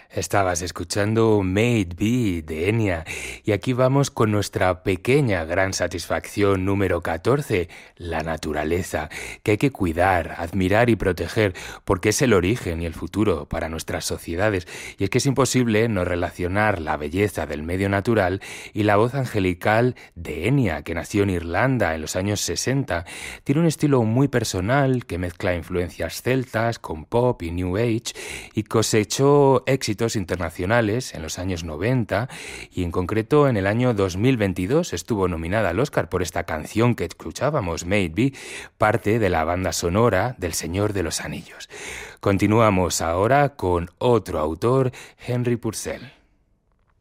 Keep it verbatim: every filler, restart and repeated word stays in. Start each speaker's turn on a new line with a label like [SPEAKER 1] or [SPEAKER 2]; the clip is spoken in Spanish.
[SPEAKER 1] Estabas escuchando Made Be de Enya y aquí vamos con nuestra pequeña gran satisfacción número catorce, la naturaleza, que hay que cuidar, admirar y proteger porque es el origen y el futuro para nuestras sociedades. Y es que es imposible no relacionar la belleza del medio natural y la voz angelical de Enya, que nació en Irlanda en los años sesenta. Tiene un estilo muy personal que mezcla influencias celtas con pop y new age y cosechó éxitos internacionales en los años noventa y en concreto en el año dos mil veintidós estuvo nominada al Oscar por esta canción que escuchábamos, Made Be, parte de la banda sonora del Señor de los Anillos. Continuamos ahora con otro autor, Henry Purcell.